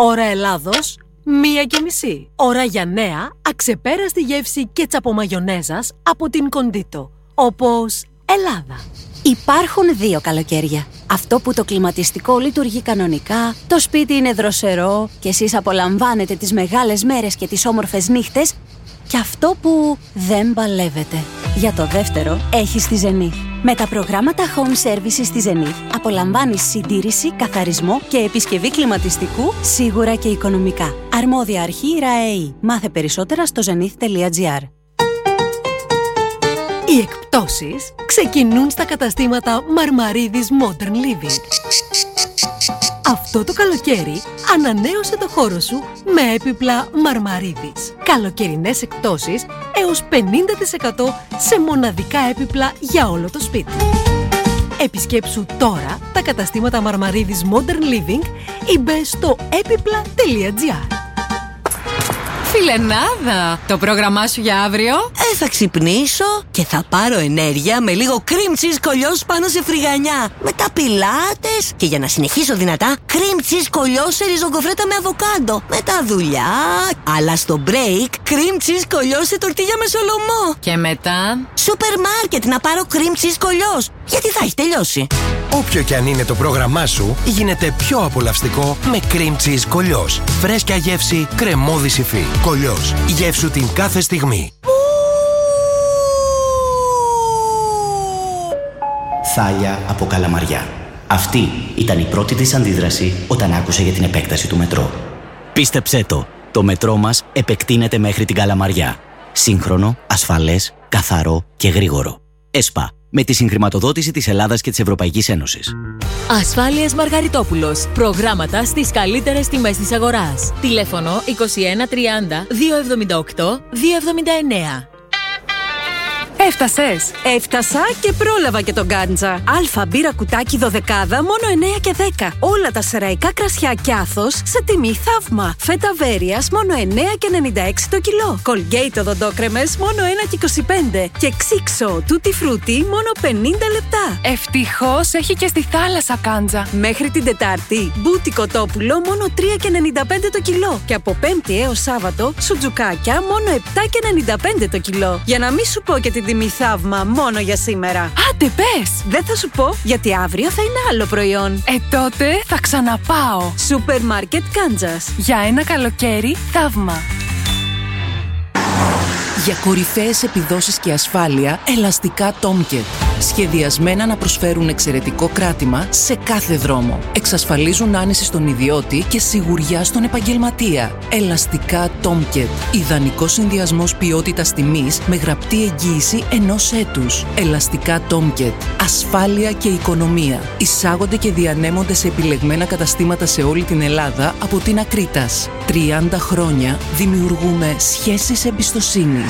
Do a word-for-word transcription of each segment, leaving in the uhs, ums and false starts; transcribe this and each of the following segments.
Ώρα Ελλάδος, μία και μισή. Ώρα για νέα, αξεπέραστη γεύση κέτσαπο μαγιονέζας από την Κοντίτο. Όπως Ελλάδα. Υπάρχουν δύο καλοκαίρια. Αυτό που το κλιματιστικό λειτουργεί κανονικά, το σπίτι είναι δροσερό και εσείς απολαμβάνετε τις μεγάλες μέρες και τις όμορφες νύχτες, και αυτό που δεν παλεύετε. Για το δεύτερο έχεις τη Zenith. Με τα προγράμματα Home Services στη Zenith απολαμβάνεις συντήρηση, καθαρισμό και επισκευή κλιματιστικού σίγουρα και οικονομικά. Αρμόδια αρχή ΡΑΕΗ. Μάθε περισσότερα στο zenith τελεία gr. Οι εκπτώσεις ξεκινούν στα καταστήματα Μαρμαρίδης Modern Living. Αυτό το καλοκαίρι ανανέωσε το χώρο σου με έπιπλα Μαρμαρίδης. Καλοκαιρινές εκπτώσεις έως πενήντα τοις εκατό σε μοναδικά έπιπλα για όλο το σπίτι. Επισκέψου τώρα τα καταστήματα Μαρμαρίδης Modern Living ή μπες στο έπιπλα τελεία gr. Φιλενάδα, το πρόγραμμά σου για αύριο? Ε, θα ξυπνήσω και θα πάρω ενέργεια με λίγο cream cheese κολλιός πάνω σε φρυγανιά. Μετά πιλάτες και για να συνεχίσω δυνατά, cream cheese κολλιός σε ριζογκοφρέτα με αβοκάντο. Μετά δουλειά, αλλά στο break, cream cheese κολλιός σε τορτίγια με σολομό. Και μετά? Σούπερ μάρκετ να πάρω cream cheese κολλιός, γιατί θα έχει τελειώσει. Όποιο και αν είναι το πρόγραμμά σου, γίνεται πιο απολαυστικό με cream cheese κολλιός. Φρέσκια γεύση, κρεμώδη υφή. Κολλιός. Γεύσου την κάθε στιγμή. Θάλια από Καλαμαριά. Αυτή ήταν η πρώτη της αντίδραση όταν άκουσε για την επέκταση του μετρό. Πίστεψέ το, το μετρό μας επεκτείνεται μέχρι την Καλαμαριά. Σύγχρονο, ασφαλές, καθαρό και γρήγορο. ΕΣΠΑ. Με τη συγχρηματοδότηση της Ελλάδας και της Ευρωπαϊκής Ένωσης. Ασφάλειες Μαργαριτόπουλος. Προγράμματα στις καλύτερες τιμές της αγοράς. Τηλέφωνο είκοσι ένα τριάντα διακόσια εβδομήντα οκτώ διακόσια εβδομήντα εννέα. Έφτασες! Έφτασα και πρόλαβα και τον Γκάντζα. Αλφα μπύρα κουτάκι δωδεκάδα μόνο εννέα και δέκα. Όλα τα σεραϊκά κρασιά Κιάθος σε τιμή θαύμα. Φέτα Βέρειας μόνο εννέα και ενενήντα έξι το κιλό. Colgate οδοντόκρεμες μόνο ένα και είκοσι πέντε. Και Ξίξο Τούτι Φρούτι μόνο πενήντα λεπτά. Ευτυχώς έχει και στη θάλασσα Γκάντζα. Μέχρι την Τετάρτη, μπούτι κοτόπουλο μόνο τρία και ενενήντα πέντε το κιλό. Και από Πέμπτη έως Σάββατο, σουτζουκάκια μόνο επτά και ενενήντα πέντε το κιλό. Για να μην σου πω και την τιμή θαύμα μόνο για σήμερα. Άντε πες! Δεν θα σου πω, γιατί αύριο θα είναι άλλο προϊόν. Ε, τότε θα ξαναπάω. Σούπερ μάρκετ Γκάντζας. Για ένα καλοκαίρι θαύμα. Για κορυφαίες επιδόσεις και ασφάλεια, ελαστικά Tomcat. Σχεδιασμένα να προσφέρουν εξαιρετικό κράτημα σε κάθε δρόμο. Εξασφαλίζουν άνεση στον ιδιώτη και σιγουριά στον επαγγελματία. Ελαστικά Tomcat. Ιδανικός συνδυασμός ποιότητας τιμής με γραπτή εγγύηση ενός έτους. Ελαστικά Tomcat. Ασφάλεια και οικονομία. Εισάγονται και διανέμονται σε επιλεγμένα καταστήματα σε όλη την Ελλάδα από την Ακρίτας. τριάντα χρόνια δημιουργούμε σχέσεις εμπιστοσύνης.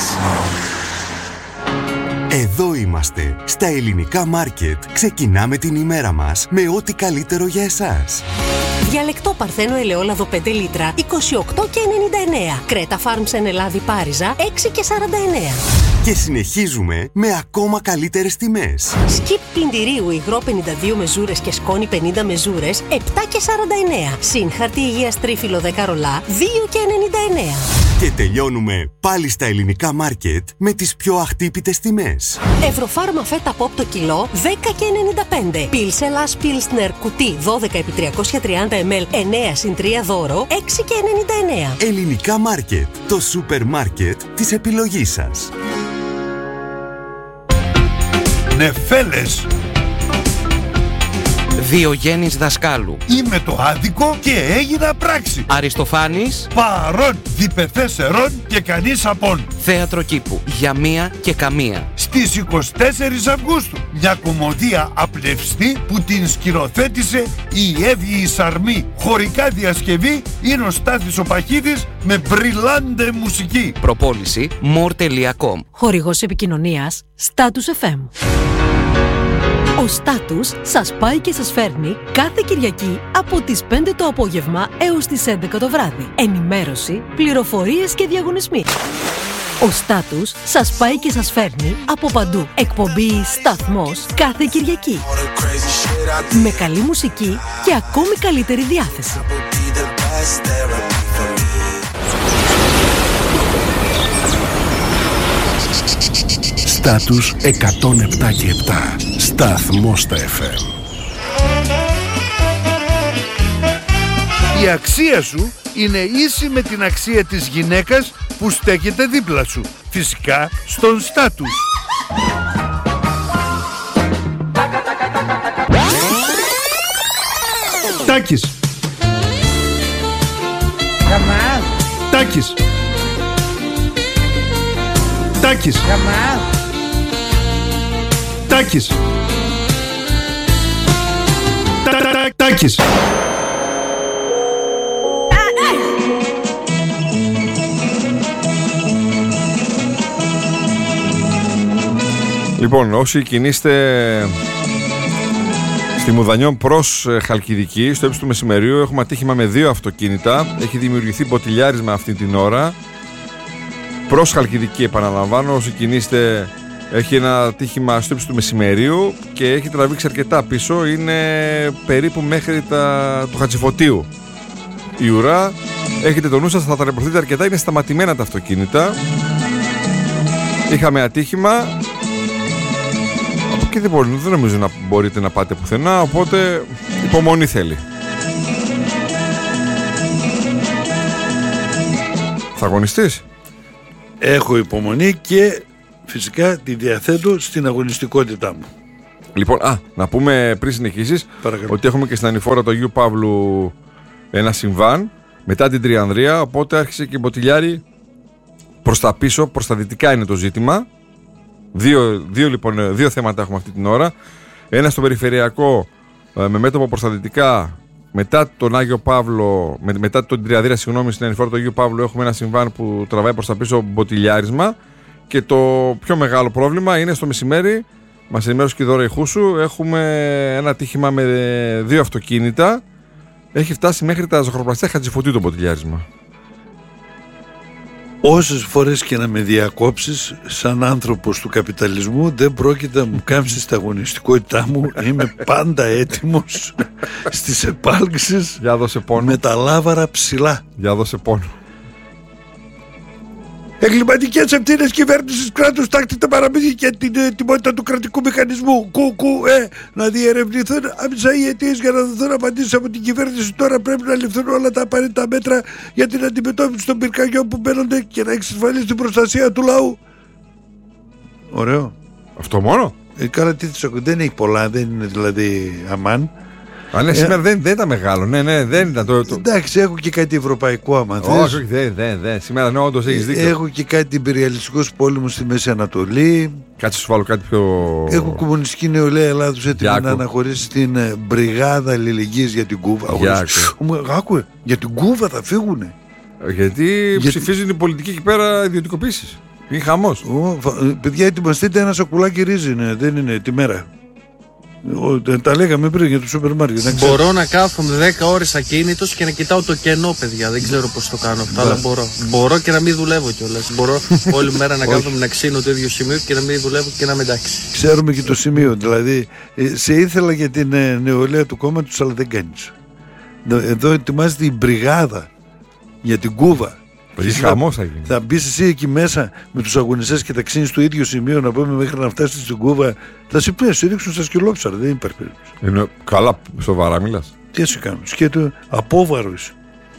Εδώ είμαστε, στα ελληνικά μάρκετ. Ξεκινάμε την ημέρα μας με ό,τι καλύτερο για εσάς. Διαλεκτό Παρθένο ελαιόλαδο πέντε λίτρα, είκοσι οκτώ και ενενήντα εννέα. Κρέτα Φάρμς εν Ελλάδη Πάριζα, έξι και σαράντα εννέα. Και συνεχίζουμε με ακόμα καλύτερες τιμές. Σκιπ πλυντηρίου υγρό πενήντα δύο μεζούρες και σκόνη πενήντα μεζούρες, επτά και σαράντα εννέα. Συν χαρτί υγείας τρίφυλλο δέκα ρολά, δύο και ενενήντα εννέα. Και τελειώνουμε πάλι στα ελληνικά μάρκετ με τις πιο αχτύπητες τιμές. Ευρωφάρμα φέτα ποπ το κιλό, δέκα και ενενήντα πέντε. Πίλσελας Πίλσνερ κουτί δώδεκα επί τριακόσια τριάντα μιλιλίτρα, εννέα συν τρία δώρο, έξι και ενενήντα εννέα. Ελληνικά μάρκετ, το σούπερ μάρκετ της επιλογής σας. Νεφέλες. Διογέννης Δασκάλου. Είμαι το άδικο και έγινα πράξη. Αριστοφάνης. Παρών, διπεθέσερον και κανείς απόν. Θέατρο κήπου. Για μία και καμία. Στις εικοστή τέταρτη Αυγούστου. Μια κομμωδία απλευστή που την σκηνοθέτησε η Εύη Σαρμή. Χωρικά διασκευή είναι ο Στάθης ο Παχίδης με μπριλάντε μουσική. Προπόληση more τελεία com. Χορηγός επικοινωνίας Status εφ εμ. Ο Status σας πάει και σας φέρνει κάθε Κυριακή από τις πέντε το απόγευμα έως τις έντεκα το βράδυ. Ενημέρωση, πληροφορίες και διαγωνισμοί. Ο Status σας πάει και σας φέρνει από παντού. Εκπομπή Σταθμός κάθε Κυριακή. Με καλή μουσική και ακόμη καλύτερη διάθεση. best therapy for me. Στάτους εκατόν επτά και επτά. Σταθμός στα εφ εμ. Η αξία σου είναι ίση με την αξία της γυναίκας που στέκεται δίπλα σου. Φυσικά στον Στάτους. Τάκης. Τάκης. Τάκης. Τάκης. Τάκης. Λοιπόν, όσοι κινείστε στη Μουδανιών προς Χαλκιδική, στο ύψος του μεσημερίου, έχουμε ατύχημα με δύο αυτοκίνητα. Έχει δημιουργηθεί μποτιλιάρισμα αυτή την ώρα. Προς Χαλκιδική, επαναλαμβάνω, όσοι κινείστε, έχει ένα ατύχημα στο ύψος του μεσημερίου και έχει τραβήξει αρκετά πίσω. Είναι περίπου μέχρι τα... του Χατζηφωτίου η ουρά. Έχετε το νου σας, θα ταλαιπωρηθείτε αρκετά. Είναι σταματημένα τα αυτοκίνητα. Είχαμε ατύχημα. Και δεν, μπορεί, δεν νομίζω να μπορείτε να πάτε πουθενά, οπότε υπομονή θέλει. Θα αγωνιστείς? Έχω υπομονή και φυσικά τη διαθέτω στην αγωνιστικότητά μου. Λοιπόν, α, να πούμε πριν συνεχίσεις ότι έχουμε και στην ανηφόρα του Αγίου Παύλου ένα συμβάν μετά την Τριανδρία, οπότε άρχισε και η μποτιλιάρη προς τα πίσω, προς τα δυτικά είναι το ζήτημα. Δύο, δύο, λοιπόν, δύο θέματα έχουμε αυτή την ώρα. Ένα στο περιφερειακό με μέτωπο προς τα δυτικά, μετά τον Άγιο Παύλο, με, μετά τον Τριαδρία, συγγνώμη, στην ανηφόρα του Αγίου Παύλου έχουμε ένα συμβάν που τραβάει προς τα πίσω μποτιλιάρισμα. Και το πιο μεγάλο πρόβλημα είναι στο μεσημέρι, μας ενημέρωσε και η Δώρα Ιχούσου, έχουμε ένα ατύχημα με δύο αυτοκίνητα. Έχει φτάσει μέχρι τα ζωχροπλαστεία Χατζηφωτίου το μποτιλιάρισμα. Όσες φορές και να με διακόψεις, σαν άνθρωπος του καπιταλισμού, δεν πρόκειται να μου κάμψεις την αγωνιστικότητά μου. Είμαι πάντα έτοιμος στις επάλξεις. Για δώσε πόνο. Με τα λάβαρα ψηλά. Για δώσε πόνο. Εγκληματικές ευθύνες κυβέρνησης κράτους, τάκτητα παραμύθι και την ετοιμότητα του κρατικού μηχανισμού. Κουκου, ε, να διερευνηθούν άμεσα οι αιτίες για να δοθούν απαντήσεις από την κυβέρνηση. Τώρα πρέπει να ληφθούν όλα τα απαραίτητα μέτρα για την αντιμετώπιση των πυρκαγιών που μπαίνονται και να εξασφαλίσει την προστασία του λαού. Ωραίο. Αυτό μόνο. Ε, καλά, τι θες, δεν έχει πολλά, δεν είναι δηλαδή αμάν. Α, ναι, σήμερα ε, δεν, δεν ήταν μεγάλο. Ναι, ναι, δεν ήταν το. το... Εντάξει, έχω και κάτι ευρωπαϊκό άμα θες. Όχι, όχι, δεν, δεν, δεν. Σήμερα ναι, όντως έχεις δίκιο. Έχω και κάτι imperialιστικός πόλεμο στη Μέση Ανατολή. Κάτσε σου βάλω κάτι πιο. Έχω κομμουνιστική νεολαία Ελλάδος έτοιμη να αναχωρήσει την Μπριγάδα Αλληλεγγύης για την Κούβα. Άκουε, για την Κούβα θα φύγουνε. Γιατί για... ψηφίζουν οι πολιτικοί εκεί πέρα ιδιωτικοποίησεις. Είναι χαμός. Παιδιά, ετοιμαστείτε, ένα σακουλάκι ρύζι είναι, δεν είναι τη μέρα. Τα λέγαμε πριν για το σούπερ μάρκετ. Μπορώ να κάθομαι δέκα ώρες ακίνητος και να κοιτάω το κενό, παιδιά. Δεν ξέρω πώς το κάνω αυτό, αλλά μπορώ. Μπορώ και να μην δουλεύω κιόλας. Μπορώ όλη μέρα να κάθομαι να ξύνω το ίδιο σημείο και να μην δουλεύω και να με εντάξει. Ξέρουμε και το σημείο. Δηλαδή, σε ήθελα για την νεολαία του κόμματος, αλλά δεν κάνεις. Εδώ ετοιμάζεται η Μπριγάδα για την Κούβα. Θα, θα μπει εσύ εκεί μέσα με τους αγωνιστές και θα ξύνεις στο ίδιο σημείο, να πούμε μέχρι να φτάσεις στην Κούβα. Θα σε πει, σε ρίξουν στα σκυλόψαρα. Δεν υπάρχει περίπτωση. Είναι καλά, σοβαρά μιλάς. Τι σου κάνω, σκέτο απόβαρο είσαι.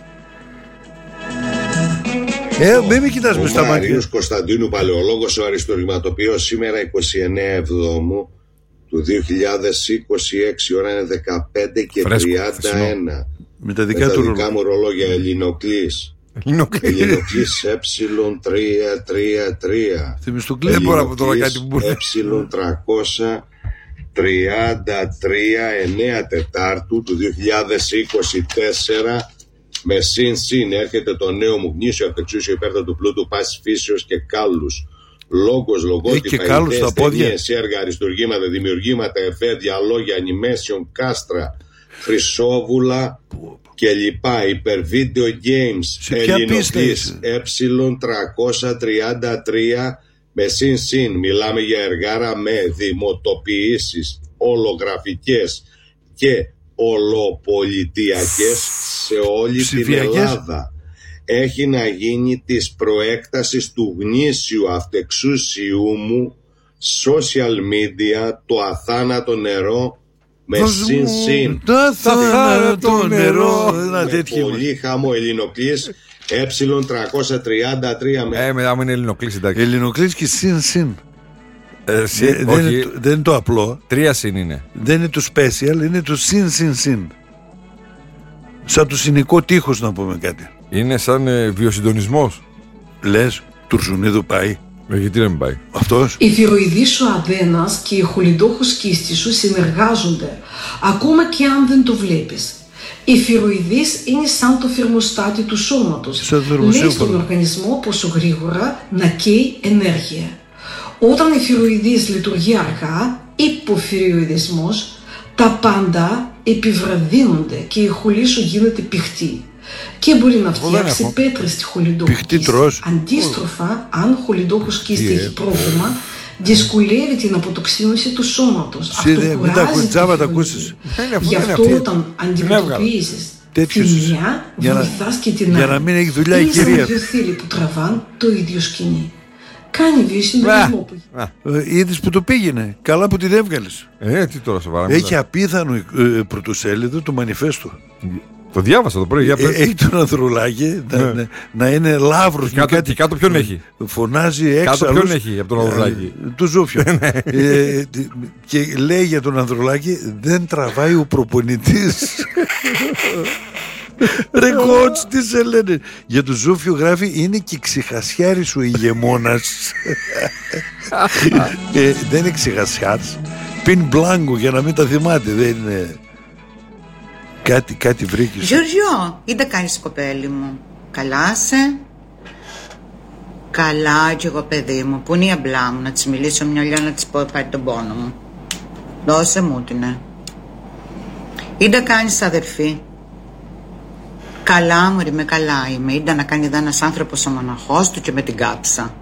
Ε, μην με κοιτάς με στα μάτια. Ο Μαρίνος Κωνσταντίνου, παλαιολόγος, ο αριστορηματοποιός, σήμερα είκοσι εννέα Εβδόμου του δύο χιλιάδες είκοσι έξι, ώρα είναι δεκαπέντε και τριάντα ένα. Με τα δικά, με του τα δικά μου ρολόγια Ελληνοκλής. Ελληνοκλής ε τρία τρία τρία. Δεν μπορώ από τώρα κάτι που μπορεί. ε τριακόσια τριάντα τρία εννέα Τετάρτου του δύο χιλιάδες είκοσι τέσσερα. Με συν συν έρχεται το νέο μου γνήσιο απεξούσιο υπέρτα του πλούτου πάσης φύσεως και κάλους. Λόγος, λογότυπα, ιδέες, ταινίες, έργα, αριστουργήματα, δημιουργήματα, εφέ, διαλόγια, animation, κάστρα, χρυσόβουλα και λοιπά, υπερβίντεο games, Ελληνοκλής ε τριακόσια τριάντα τρία με συν συν. Μιλάμε για εργάρα με δημοτοποιήσεις ολογραφικές και ολοπολιτειακές σε όλη Ψηφιακές. την Ελλάδα έχει να γίνει της προέκτασης του γνήσιου αυτεξούσιου μου social media, το αθάνατο νερό με συν συν. Το αθάνατο νερό. Ένα Με τέτοιο. πολύ χάμο Ελληνοκλής ε τριακόσια τριάντα τρία με... Ε, μετά μου είναι Ελληνοκλής, εντάξει. Ελληνοκλής και συν συν. Ε, συν, Δεν, όχι, είναι, το- δεν είναι το απλό. τρία συν είναι. Δεν είναι το special, είναι το συν συν συν. Σαν το συνοικό τείχος, να πούμε κάτι. Είναι σαν ε, βιοσυντονισμός. Λες, Τουρσουνίδου πάει. Ε, γιατί δεν πάει. Αυτός. Η θηροειδή σου αδένας και η χολυντόχος κίστη σου συνεργάζονται, ακόμα και αν δεν το βλέπεις. Η θηροειδής είναι σαν το θερμοστάτη του σώματος. Σαν το Λέει θερμοσύμφωνο. στον οργανισμό πόσο γρήγορα να καίει ενέργεια. Όταν η θηροειδής λειτουργεί αργά, υποθυροειδισμός, τα πάντα επιβραδύνονται και η χολή σου γίνεται πηχτή. Και μπορεί να φτιάξει πέτρες στη χολυντόχο Πηχτή κίστη. τρως. Αντίστροφα, αν χολυντόχος κίστη Τι, ε, έχει πρόβλημα, δυσκολεύει την αποτοξίνωση του σώματος. Εσύ δεν- μην τα ακούς, κουράζει τζάμπα τη τα θηροειδή. ακούσεις. Γι' αυτό όταν αντιμετωπίζεις Τέτοιος τη είσαι. μια, Για να- βοηθάς και την για άλλη. να μην έχει δουλειά η Είναι σαν κυρία. δύο θύλοι που τραβάν το ίδιο σκηνή. Κάνει βιοσυντονισμό που Ε, είδες που το πήγαινε. Καλά που την έβγαλες. Ε, τι τώρα σοβαρά. Έχει απίθανο ε, πρωτοσέλιδο του μανιφέστου. Το διάβασα το πρωί. Για Ε, πες. έχει τον Ανδρουλάκη να, Ναι. να, να είναι λαύρος. Και κάτω- και κάτω ποιον έχει? Φωνάζει έξαλλος. Κάτω ποιον έχει από τον Ανδρουλάκη? Ε, του Ζούφιο. ε, τι- και λέει για τον Ανδρουλάκη, δεν τραβάει ο προπονητής. Ρε κότς, τι σε λένε. Για τον Ζούφιο γράφει, είναι και ξυχασιάρης ο ηγεμόνας. ε, δεν είναι ξυχασιάρης. Πιν μπλάνκο για να μην τα θυμάται. Δεν είναι... Κάτι, κάτι βρήκες. Γιώργιο, ή τα κάνεις κοπέλη μου? Καλά σε? Καλά κι εγώ παιδί μου. Πού είναι η αμπλά μου? Να της μιλήσω μια λιά να της πω πάρει τον πόνο μου. Δώσε μου την, ναι. Ή τα κάνεις αδερφή? Καλά μωρή, με καλά είμαι. Ήντα να κάνει εδώ ένας άνθρωπος ο μοναχός του και με την κάψα.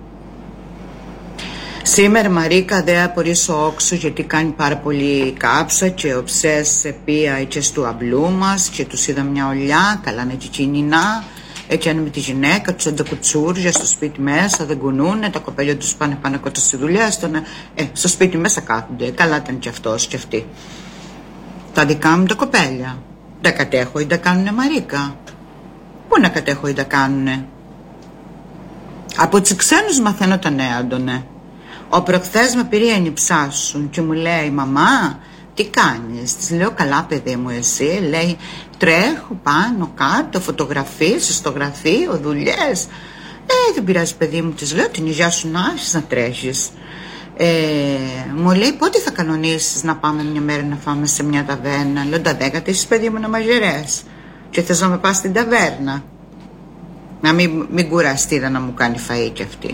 Σήμερα Μαρίκα δε απορρίσω όξου γιατί κάνει πάρα πολύ κάψα και ο ψες επία και στο αμπλού μας και τους είδα μια ολιά, καλά να κικίνινα. Έτσι είναι με τη γυναίκα τους αντακουτσούρια στο σπίτι μέσα, δεν κουνούνε, τα κοπέλια τους πάνε πάνω κάτω στη δουλειά, στον, ε, στο σπίτι μέσα κάθονται, καλά ήταν και αυτός και αυτή. Τα δικά μου τα κοπέλια, τα κατέχω ή τα κάνουνε Μαρίκα? Πού να κατέχω ή τα κάνουνε? Από τους ξένους μαθαίνω τα νέα, Αντωνέ. Ο προχθές με πήρε ψάσουν και μου λέει, μαμά, τι κάνεις? Της λέω, καλά παιδί μου εσύ. Λέει, τρέχω πάνω κάτω, φωτογραφίες στο γραφείο, δουλειές. Ε, δεν πειράζει παιδί μου, της λέω, την υγεία σου να άρχισεις να τρέχεις. Ε, μου λέει, πότε θα κανονίσεις να πάμε μια μέρα να φάμε σε μια ταβέρνα? Λέω, τα δέκατα είσαι παιδί μου να μαγειρές και θες να με πας στην ταβέρνα? Να μην, μην κουραστεί να μου κάνει φαΐ κι αυτή.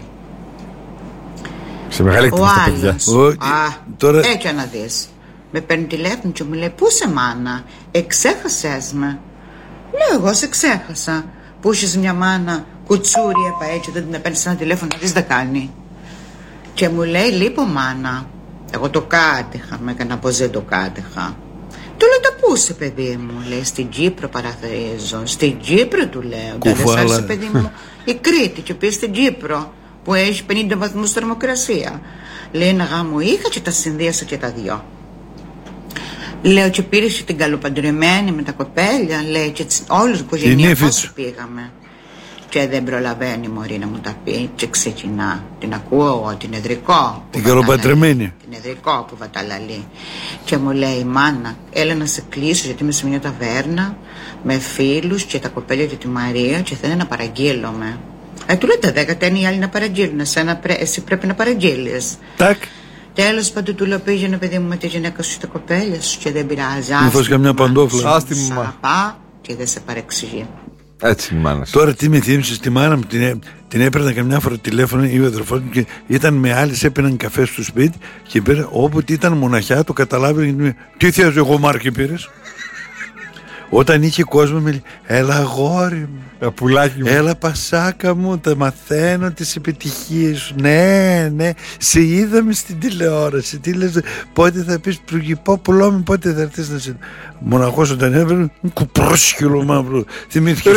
Σε μεγάλη εκτίμηση τα παιδιά. Α, τώρα... έτσι να δεις. Με παίρνει τηλέφωνο και μου λέει, πού σε μάνα, εξέχασες με? Λέω, εγώ σε ξέχασα. Που έχεις μια μάνα κουτσούρια πα έτσι, δεν την παίρνεις ένα τηλέφωνο να δεις δεν κάνει. Και μου λέει, λείπω μάνα. Εγώ το κάτεχα, με έκανα πως δεν το κάτεχα. Του λέω, τα πού σε παιδί μου? Λέει, στην Κύπρο παραθερίζω. Στην Κύπρο του λέω. Τα δεν σ' άρεσε παιδί μου η Κρήτη και πήγε στην Κύπρο που έχει πενήντα βαθμούς θερμοκρασία. Λέει, ένα γάμο είχα και τα συνδύασα και τα δυο. Λέω, και πήρες την καλοπαντρεμένη με τα κοπέλια? Λέει, και όλους οικογενειακώς πήγαμε. Και δεν προλαβαίνει μωρή να μου τα πει και ξεκινά. Την ακούω εγώ, την εδρικό. Την καλοπαντρεμένη. Την εδρικό που βαταλαλεί. Και μου λέει, μάνα, έλα να σε κλείσω γιατί είμαι σε μια ταβέρνα με φίλους και τα κοπέλια και τη Μαρία και θέλει να παραγγείλουμε. Ε, του λέει, τα δέκατα είναι οι άλλοι να παραγγείλουν. Εσένα, εσύ πρέπει να παραγγείλεις. Τάκ. Τέλος πάντων, του λέω, πήγαινε παιδί μου με τη γυναίκα σου και τα κοπέλια σου και δεν πειράζει. Μην φας καμιά παντόφλα. Άστι μου, μα. Και δεν σε παρεξηγεί. Έτσι η μάνα. Τώρα τι με θύμισες, τη μάνα μου την, την έπαιρνα καμιά φορά τηλέφωνο ή ο αδερφός μου και ήταν με άλλες, έπαιρναν καφέ στο σπίτι και πέρα όποτε ήταν μοναχιά το καταλάβαινε. Τι θες εγώ Μάρκη πήρες? Όταν είχε κόσμο με λέει, έλα αγόρι μου, πουλάκι μου, έλα πασάκα μου, τα μαθαίνω τις επιτυχίες σου. Ναι, ναι, σε είδαμε στην τηλεόραση. Τι λες, πότε θα πεις Πριγκιπόπουλό μου, πότε θα έρθεις να σε... Μοναχός όταν έβαινε, κουπρόσχυλο μαύρο. Θυμήθηκε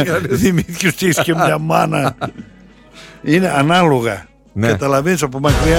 ότι είσαι και μια μάνα. Είναι ανάλογα. Ναι. Καταλαβαίνεις από μακριά.